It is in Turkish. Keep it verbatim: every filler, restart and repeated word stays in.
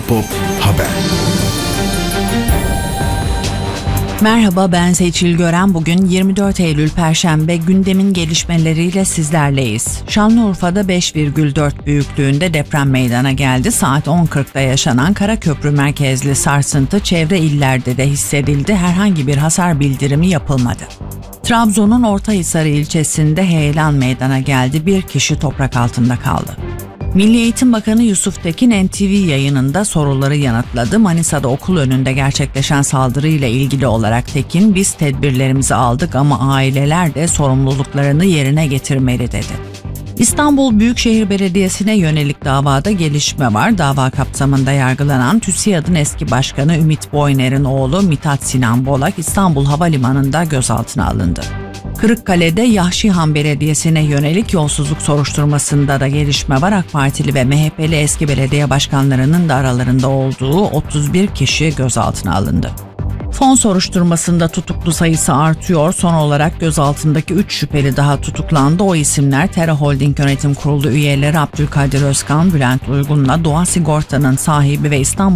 Pop Haber. Merhaba, ben Seçil Gören. Bugün yirmi dört Eylül Perşembe, gündemin gelişmeleriyle sizlerleyiz. Şanlıurfa'da beş virgül dört büyüklüğünde deprem meydana geldi. Saat on kırkta yaşanan Karaköprü merkezli sarsıntı çevre illerde de hissedildi. Herhangi bir hasar bildirimi yapılmadı. Trabzon'un Ortahisar ilçesinde heyelan meydana geldi. Bir kişi toprak altında kaldı. Milli Eğitim Bakanı Yusuf Tekin N T V yayınında soruları yanıtladı. Manisa'da okul önünde gerçekleşen saldırıyla ilgili olarak Tekin, "Biz tedbirlerimizi aldık ama aileler de sorumluluklarını yerine getirmeli" dedi. İstanbul Büyükşehir Belediyesi'ne yönelik davada gelişme var. Dava kapsamında yargılanan TÜSİAD'ın eski başkanı Ümit Boyner'in oğlu Mithat Sinan Bolak İstanbul Havalimanı'nda gözaltına alındı. Kırıkkale'de Yahşihan Belediyesi'ne yönelik yolsuzluk soruşturmasında da gelişme var. AK Partili ve M H P'li eski belediye başkanlarının da aralarında olduğu otuz bir kişi gözaltına alındı. Fon soruşturmasında tutuklu sayısı artıyor. Son olarak gözaltındaki üç şüpheli daha tutuklandı. O isimler Tera Holding Yönetim Kurulu üyeleri Abdülkadir Özkan, Bülent Uygun'la Doğa Sigorta'nın sahibi ve İstanbul